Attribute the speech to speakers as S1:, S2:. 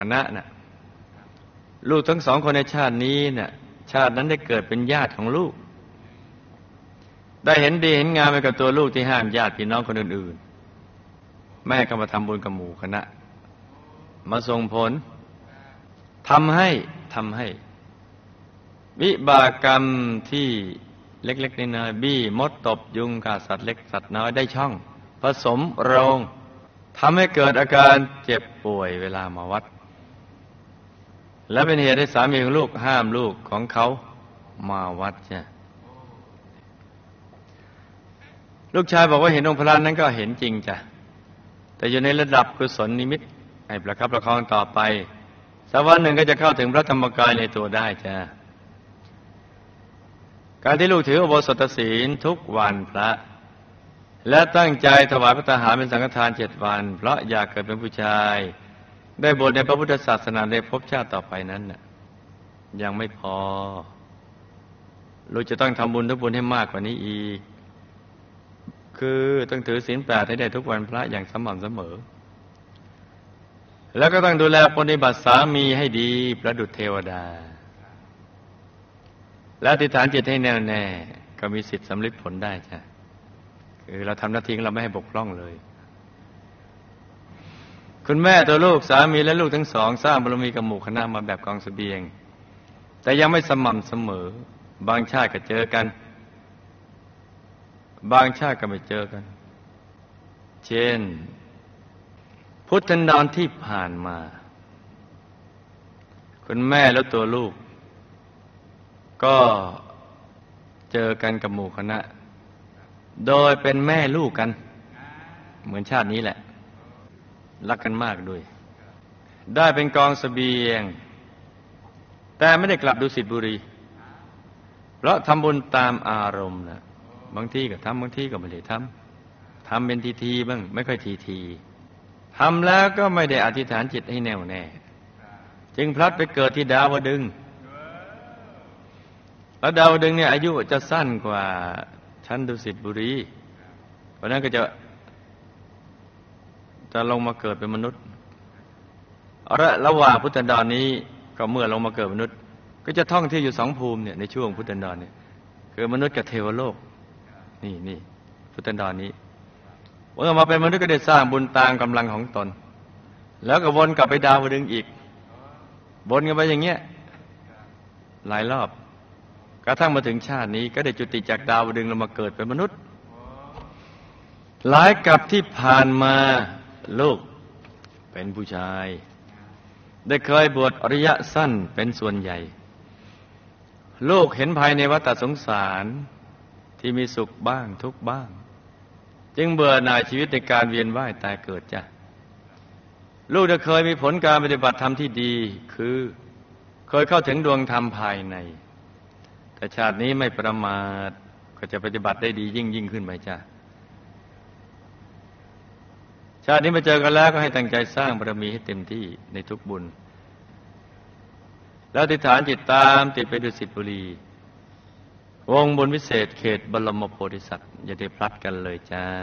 S1: คณะน่ะลูกทั้งสองคนในชาตินี้น่ะชาตินั้นได้เกิดเป็นญาติของลูกได้เห็นดีเห็นงามไปกับตัวลูกที่ห้ามญาติพี่น้องคนอื่นๆแม่ก็มาทำบุญกับหมู่คณะมาส่งผลทำให้วิบากกรรมที่เล็กๆน้อยๆบี้มดตบยุงฆ่าสัตว์เล็กสัตว์น้อยได้ช่องผสมโรงทำให้เกิดอาการเจ็บป่วยเวลามาวัดและเป็นเหตุให้สามีของลูกห้ามลูกของเขามาวัดจ้ะลูกชายบอกว่าเห็นองค์พระนั้นก็เห็นจริงจ้ะแต่อยู่ในระดับกุศลนิมิตให้ประคับประคองต่อไปสักวันหนึ่งก็จะเข้าถึงพระธรรมกายในตัวได้จ้ะการที่ลูกถืออุโบสถศีลทุกวันพระและตั้งใจถวายพระทหารเป็นสังฆทาน7 วันเพราะอยากเกิดเป็นผู้ชายได้บวชในพระพุทธศาสนาในภพชาติต่อไปนั้นน่ะยังไม่พอลูกจะต้องทำบุญทุกบุญให้มากกว่านี้อีกคือต้องถือศีล8ให้ได้ทุกวันพระอย่างสม่ำเสมอแล้วก็ต้องดูแลปฏิบัติสามีให้ดีประดุจเทวดาและอธิษฐานจิตให้แน่วแน่ก็มีสิทธิ์สำลิดผลได้จ้ะคือเราทำหน้าที่ของเราไม่ให้บกพร่องเลยคุณแม่ตัวลูกสามีและลูกทั้งสองสร้างบารมีกับหมู่คณะมาแบบกองเสบียงแต่ยังไม่สม่ำเสมอบางชาติก็เจอกันบางชาติก็ไม่เจอกันเช่นพุทธันดรที่ผ่านมาคุณแม่และตัวลูกก็เจอกันกับหมู่คณะโดยเป็นแม่ลูกกันเหมือนชาตินี้แหละรักกันมากด้วยได้เป็นกองเสบียงแต่ไม่ได้กลับดุสิตบุรีเพราะทำบุญตามอารมณ์นะบางทีก็ทำบางทีก็ไม่ได้ทำเป็นทีบ้างไม่ค่อยทีทำแล้วก็ไม่ได้อธิษฐานจิตให้แน่วแน่จึงพลัดไปเกิดที่ดาวดึงส์แล้วดาวดึงส์เนี่ยอายุจะสั้นกว่าชั้นดุสิตบุรีเพราะนั้นก็จะลงมาเกิดเป็นมนุษย์ระหว่างพุทธันดรนี้ก็เมื่อลงมาเกิดมนุษย์ก็จะท่องเที่ยวอยู่2 ภูมิเนี่ยในช่วงพุทธันดรเนี่ยคือมนุษย์กับเทวโลกนี่พุทธันดรนี้เมื่อมาเป็นมนุษย์ก็ได้สร้างบุญตามกำลังของตนแล้วก็วนกลับไปดาวดึงส์อีกวนกันไปอย่างเงี้ยหลายรอบกระทั่งมาถึงชาตินี้ก็ได้จุติจากดาวดึงส์ลงมาเกิดเป็นมนุษย์หลายกับที่ผ่านมาลูกเป็นผู้ชายได้เคยบวชอริยะสั้นเป็นส่วนใหญ่ลูกเห็นภายในวัฏสงสารที่มีสุขบ้างทุกข์บ้างจึงเบื่อหน่ายชีวิตในการเวียนว่ายตายเกิดจ้ะลูกได้เคยมีผลการปฏิบัติธรรมที่ดีคือเคยเข้าถึงดวงธรรมภายในแต่ชาตินี้ไม่ประมาทก็จะปฏิบัติได้ดียิ่งขึ้นไปจ้ะชาตินี้มาเจอกันแล้วก็ให้ตั้งใจสร้างบารมีให้เต็มที่ในทุกบุญแล้วอธิษฐานจิตตามติดไปดุสิตบุรีวงบุญวิเศษเขตบรมโพธิสัตว์อย่าได้พลัดกันเลยจ้า